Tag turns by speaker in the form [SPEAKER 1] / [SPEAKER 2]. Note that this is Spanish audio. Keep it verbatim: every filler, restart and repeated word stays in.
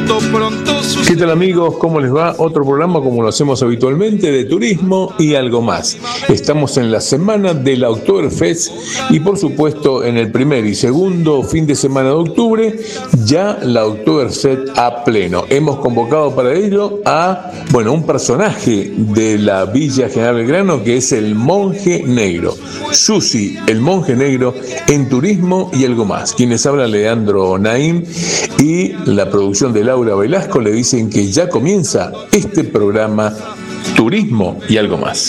[SPEAKER 1] pronto, pronto sucederá.
[SPEAKER 2] ¿Qué tal, amigos? ¿Cómo les va? Otro programa, como lo hacemos habitualmente, de turismo y algo más. Estamos en la semana de la Oktoberfest y, por supuesto, en el primer y segundo fin de semana de octubre, ya la Oktoberfest a pleno. Hemos convocado para ello a, bueno, un personaje de la Villa General Belgrano, que es el Monje Negro. Susi, el Monje Negro, en turismo y algo más. Quienes hablan, Leandro Naim, y la producción de Laura Velasco, le dicen que ya comienza este programa Turismo y algo más.